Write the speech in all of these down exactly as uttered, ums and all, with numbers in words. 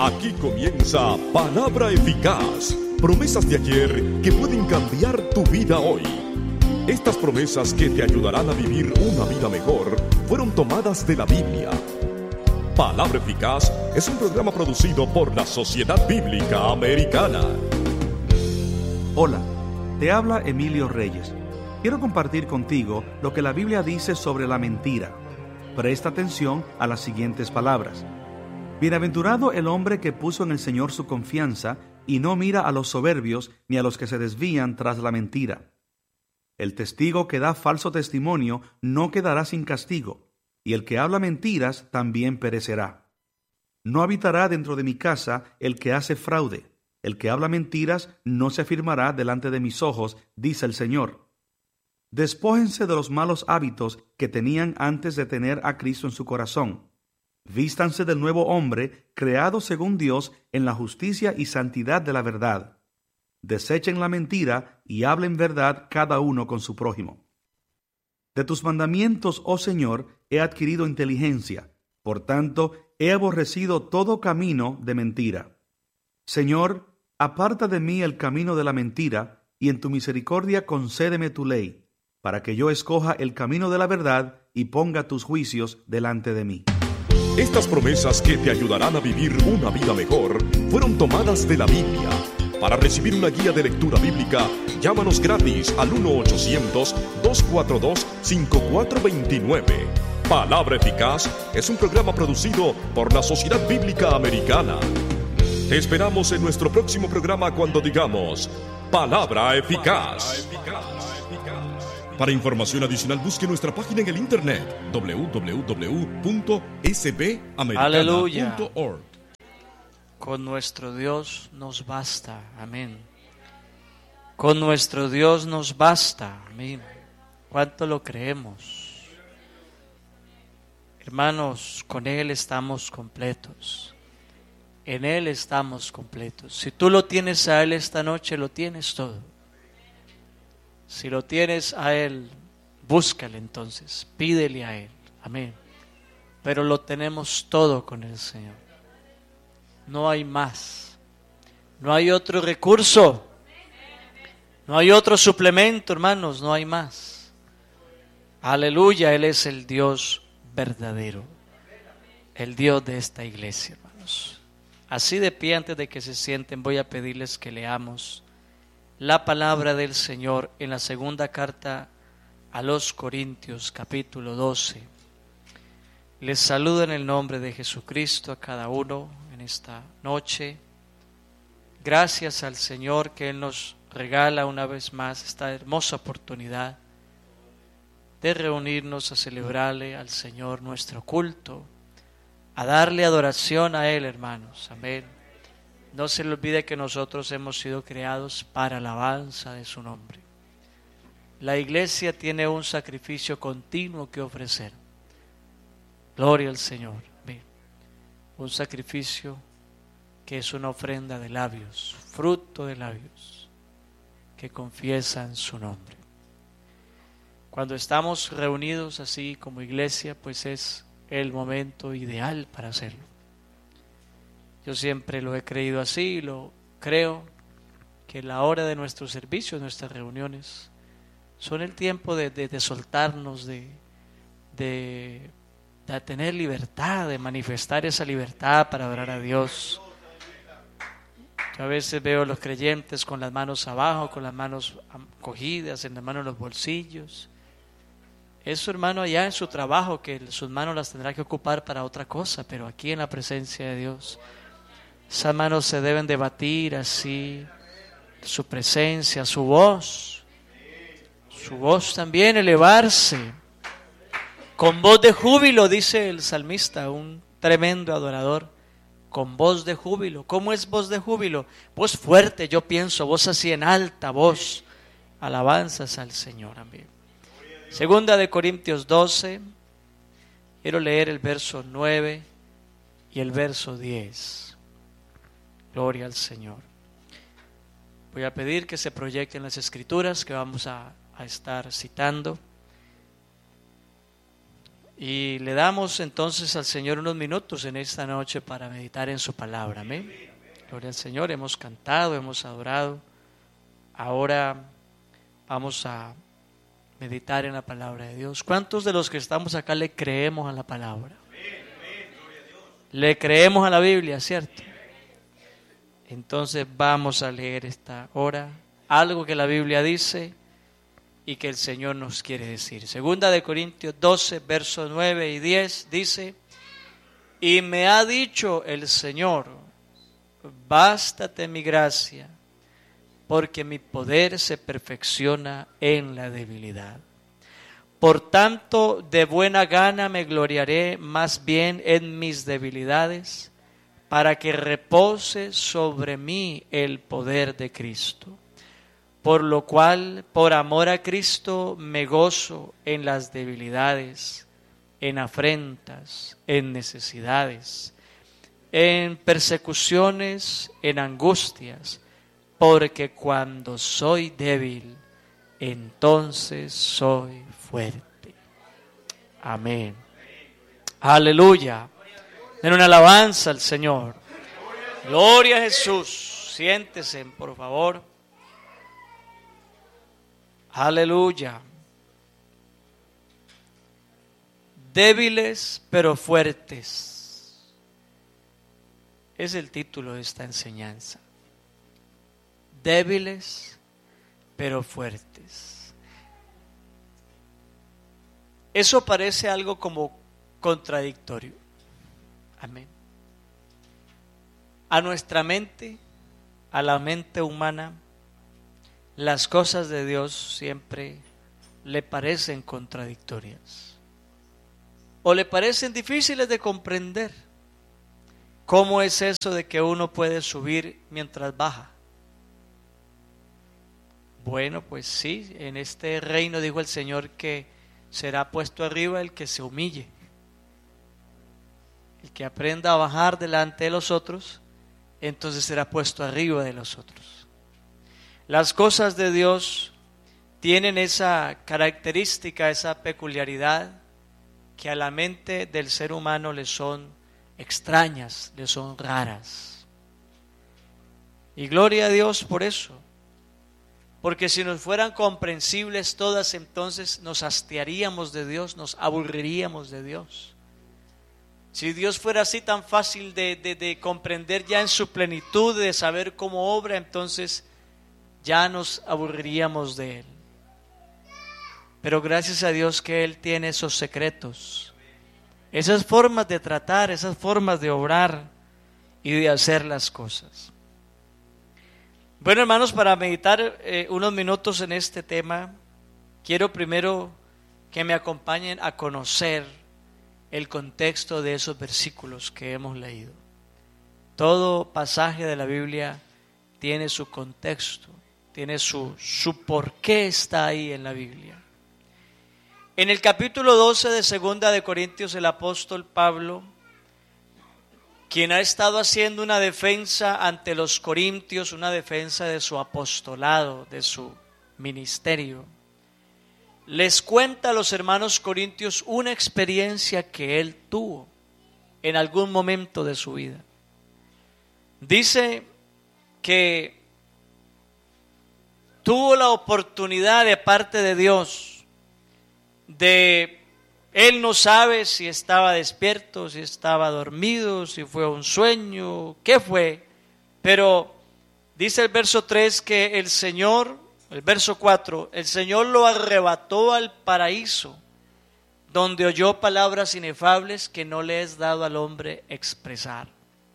Aquí comienza Palabra Eficaz, promesas de ayer que pueden cambiar tu vida hoy. Estas promesas que te ayudarán a vivir una vida mejor fueron tomadas de la Biblia. Palabra Eficaz es un programa producido por la Sociedad Bíblica Americana. Hola, te habla Emilio Reyes. Quiero compartir contigo lo que la Biblia dice sobre la mentira. Presta atención a las siguientes palabras. Bienaventurado el hombre que puso en el Señor su confianza y no mira a los soberbios ni a los que se desvían tras la mentira. El testigo que da falso testimonio no quedará sin castigo, y el que habla mentiras también perecerá. No habitará dentro de mi casa el que hace fraude. El que habla mentiras no se afirmará delante de mis ojos, dice el Señor. Despójense de los malos hábitos que tenían antes de tener a Cristo en su corazón. Vístanse del nuevo hombre, creado según Dios en la justicia y santidad de la verdad. Desechen la mentira y hablen verdad cada uno con su prójimo. De tus mandamientos, oh Señor, he adquirido inteligencia. Por tanto, he aborrecido todo camino de mentira. Señor, aparta de mí el camino de la mentira, y en tu misericordia concédeme tu ley, para que yo escoja el camino de la verdad y ponga tus juicios delante de mí. Estas promesas que te ayudarán a vivir una vida mejor fueron tomadas de la Biblia. Para recibir una guía de lectura bíblica, llámanos gratis al uno ochocientos, dos cuatro dos, cinco cuatro dos nueve. Palabra Eficaz es un programa producido por la Sociedad Bíblica Americana. Te esperamos en nuestro próximo programa cuando digamos Palabra Eficaz. Para información adicional, busque nuestra página en el internet doble u doble u doble u punto s b americana punto org. Con nuestro Dios nos basta, amén. Con nuestro Dios nos basta, amén. ¿Cuánto lo creemos? Hermanos, con Él estamos completos. En Él estamos completos. Si tú lo tienes a Él esta noche, lo tienes todo. Si lo tienes a Él, búscale entonces, pídele a Él, amén. Pero lo tenemos todo con el Señor. No hay más. No hay otro recurso. No hay otro suplemento, hermanos, no hay más. Aleluya, Él es el Dios verdadero. El Dios de esta iglesia, hermanos. Así de pie, antes de que se sienten, voy a pedirles que leamos la palabra del Señor en la segunda carta a los Corintios, capítulo doce. Les saludo en el nombre de Jesucristo a cada uno en esta noche. Gracias al Señor que Él nos regala una vez más esta hermosa oportunidad de reunirnos a celebrarle al Señor nuestro culto, a darle adoración a Él, hermanos. Amén. No se le olvide que nosotros hemos sido creados para alabanza de su nombre. La iglesia tiene un sacrificio continuo que ofrecer. Gloria al Señor. Amén. Un sacrificio que es una ofrenda de labios, fruto de labios, que confiesan su nombre. Cuando estamos reunidos así como iglesia, pues es el momento ideal para hacerlo. Yo siempre lo he creído así, lo creo, que la hora de nuestros servicios, nuestras reuniones, son el tiempo de, de, de soltarnos, de, de, de tener libertad, de manifestar esa libertad para adorar a Dios. Yo a veces veo a los creyentes con las manos abajo, con las manos cogidas, en las manos en los bolsillos. Eso, hermano, allá en su trabajo, que sus manos las tendrá que ocupar para otra cosa, pero aquí en la presencia de Dios, esas manos se deben de batir así, su presencia, su voz, su voz también elevarse, con voz de júbilo, dice el salmista, un tremendo adorador, con voz de júbilo. ¿Cómo es voz de júbilo? Voz fuerte, yo pienso, voz así en alta voz, alabanzas al Señor, amén. Segunda de Corintios doce, quiero leer el verso nueve y el verso diez. Gloria al Señor. Voy a pedir que se proyecten las escrituras que vamos a, a estar citando. Y le damos entonces al Señor unos minutos en esta noche para meditar en su palabra. Amén. Gloria al Señor. Hemos cantado, hemos adorado. Ahora vamos a meditar en la palabra de Dios. ¿Cuántos de los que estamos acá le creemos a la palabra? Le creemos a la Biblia, ¿cierto? Entonces vamos a leer esta hora algo que la Biblia dice y que el Señor nos quiere decir. Segunda de Corintios doce, versos nueve y diez dice: y me ha dicho el Señor, bástate mi gracia, porque mi poder se perfecciona en la debilidad. Por tanto, de buena gana me gloriaré más bien en mis debilidades, para que repose sobre mí el poder de Cristo. Por lo cual, por amor a Cristo, me gozo en las debilidades, en afrentas, en necesidades, en persecuciones, en angustias, porque cuando soy débil, entonces soy fuerte. Amén. Aleluya. Den una alabanza al Señor. Gloria a Jesús. Siéntese, por favor. Aleluya. Débiles pero fuertes. Es el título de esta enseñanza. Débiles pero fuertes. Eso parece algo como contradictorio. Amén. A nuestra mente, a la mente humana, las cosas de Dios siempre le parecen contradictorias o le parecen difíciles de comprender. ¿Cómo es eso de que uno puede subir mientras baja? Bueno, pues sí, en este reino dijo el Señor que será puesto arriba el que se humille, el que aprenda a bajar delante de los otros, entonces será puesto arriba de los otros. Las cosas de Dios tienen esa característica, esa peculiaridad que a la mente del ser humano le son extrañas, le son raras. Y gloria a Dios por eso, porque si nos fueran comprensibles todas, entonces nos hastiaríamos de Dios, nos aburriríamos de Dios. Si Dios fuera así tan fácil de, de, de comprender ya en su plenitud, de saber cómo obra, entonces ya nos aburriríamos de Él. Pero gracias a Dios que Él tiene esos secretos, esas formas de tratar, esas formas de obrar y de hacer las cosas. Bueno, hermanos, para meditar eh, unos minutos en este tema, quiero primero que me acompañen a conocer el contexto de esos versículos que hemos leído. Todo pasaje de la Biblia tiene su contexto, tiene su, su por qué está ahí en la Biblia. En el capítulo doce de Segunda de Corintios, el apóstol Pablo, quien ha estado haciendo una defensa ante los corintios, una defensa de su apostolado, de su ministerio, les cuenta a los hermanos corintios una experiencia que él tuvo en algún momento de su vida. Dice que tuvo la oportunidad de parte de Dios de, él no sabe si estaba despierto, si estaba dormido, si fue un sueño, qué fue, pero dice el verso tres que el Señor, el verso cuatro, el Señor lo arrebató al paraíso, donde oyó palabras inefables que no le es dado al hombre expresar.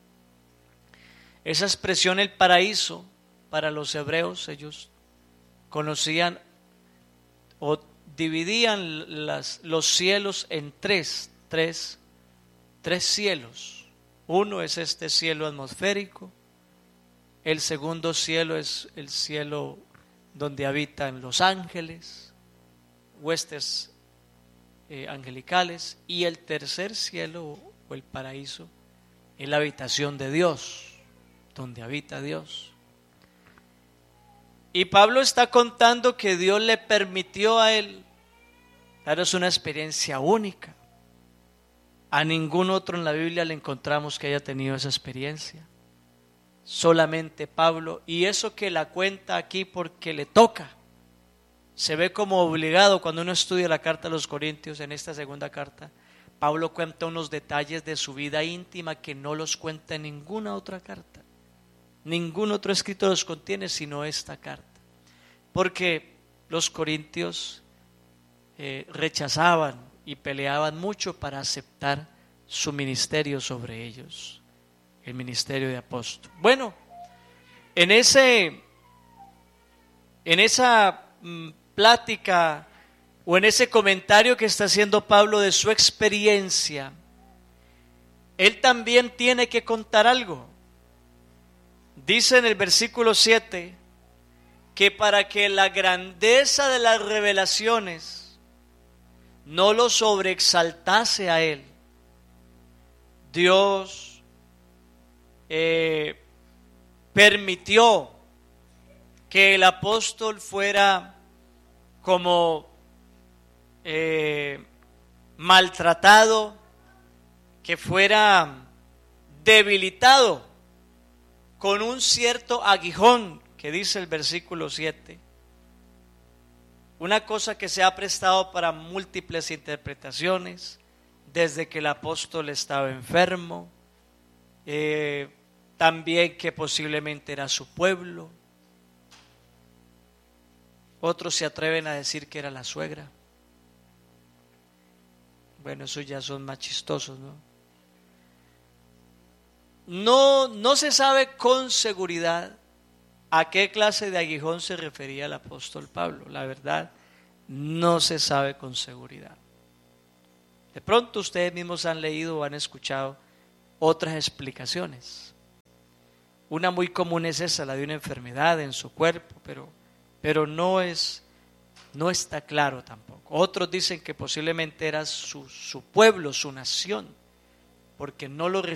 Esa expresión, el paraíso, para los hebreos, ellos conocían o dividían las, los cielos en tres, tres, tres cielos. Uno es este cielo atmosférico, el segundo cielo es el cielo donde habitan los ángeles, huestes eh, angelicales, y el tercer cielo o el paraíso es la habitación de Dios, donde habita Dios. Y Pablo está contando que Dios le permitió a él darnos una experiencia única, A ningún otro en la Biblia le encontramos que haya tenido esa experiencia. Solamente Pablo, y eso que la cuenta aquí porque le toca. Se ve como obligado cuando uno estudia la carta a los Corintios. En esta segunda carta, Pablo cuenta unos detalles de su vida íntima que no los cuenta en ninguna otra carta. Ningún otro escrito los contiene sino esta carta. Porque los corintios eh, rechazaban y peleaban mucho para aceptar su ministerio sobre ellos, el ministerio de apóstol. Bueno, en ese, en esa mm, plática o en ese comentario que está haciendo Pablo de su experiencia, él también tiene que contar algo. Dice en el versículo siete que para que la grandeza de las revelaciones no lo sobreexaltase a él, Dios eh, permitió que el apóstol fuera como eh, maltratado, que fuera debilitado con un cierto aguijón, que dice el versículo siete. Una cosa que se ha prestado para múltiples interpretaciones, desde que el apóstol estaba enfermo, eh, también que posiblemente era su pueblo. Otros se atreven a decir que era la suegra. Bueno, esos ya son más chistosos, ¿no? No, no se sabe con seguridad a qué clase de aguijón se refería el apóstol Pablo. La verdad, no se sabe con seguridad. De pronto ustedes mismos han leído o han escuchado otras explicaciones. Una muy común es esa, la de una enfermedad en su cuerpo, pero, pero no es, no está claro tampoco. Otros dicen que posiblemente era su, su pueblo, su nación, porque no lo